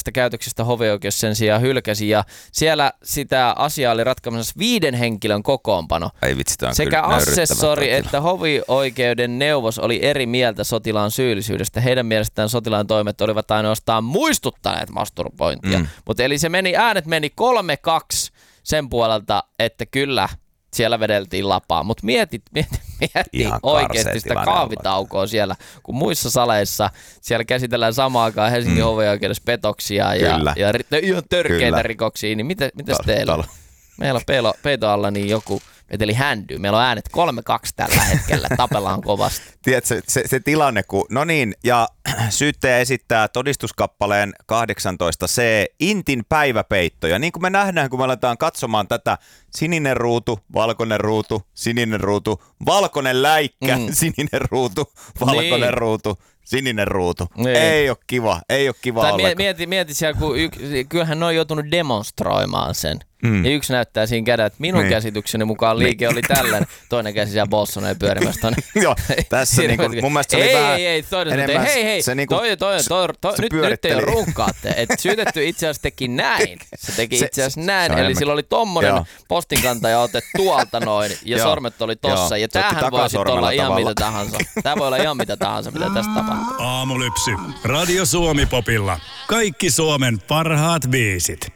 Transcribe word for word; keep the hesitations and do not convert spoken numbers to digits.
tästä käytöksestä hovioikeus sen sijaan hylkäsi ja siellä sitä asiaa oli ratkaisessa viiden henkilön kokoonpano. Ei vitsi, tämä on sekä kyllä assessori että hovioikeuden neuvos oli eri mieltä sotilaan syyllisyydestä. Heidän mielestään sotilaan toimet olivat ainoastaan muistuttaneet masturbointia. Mm. Mutta eli se meni, äänet meni kolme kaksi sen puolelta, että kyllä siellä vedeltiin lapaa. Mutta mieti, mieti, mieti oikeasti sitä kaavitaukoa siellä, kun muissa saleissa siellä käsitellään samaan aikaan Helsingin mm. hovioikeudessa petoksia ja, ja, ja ihan törkeitä kyllä. rikoksia. Niin mitä, mitäs teillä? Tal- Meillä on peito alla niin joku veteli händyy. Meillä on äänet kolme kaksi tällä hetkellä. Tapellaan kovasti. Tiedätkö, se, se tilanne, kun... No niin, ja syyttäjä esittää todistuskappaleen kahdeksantoista C intin päiväpeitto. Ja niin kuin me nähdään, kun me aletaan katsomaan tätä sininen ruutu, valkoinen ruutu, sininen ruutu, valkoinen läikkä, mm. sininen ruutu, valkoinen niin. ruutu. Sininen ruutu. Niin. Ei ole kiva, ei ole kiva tai ollenkaan. Mieti, mieti siellä, kun y- kyllähän ne on joutunut demonstroimaan sen. Mm. Ja yksi näyttää siinä kädellä, että minun niin. käsitykseni mukaan liike oli tällainen. Toinen käsi siellä Bolsoneen pyörimästä. Joo, tässä niinku, mun mielestä se oli ei, vähän ei, ei, toinen enemmän. Hei, hei, se niinku, toi, toi, toi, toi, nyt, nyt ei ole runkkaatte. Et syytetty itse asiassa teki näin. Se teki itse asiassa näin. Eli sillä oli tommonen postinkantaja ote tuolta noin ja sormet oli tossa. Ja tämähän voi sitten olla ihan mitä tahansa. Tää voi olla ihan mitä tahansa, mitä tästä tapahtuu. Aamulypsy. Radio Suomi Popilla. Kaikki Suomen parhaat biisit.